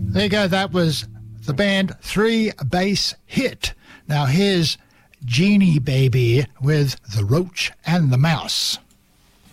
There you go. That was the band Three Bass Hit. Now here's Genie Baby with The Roach and the Mouse.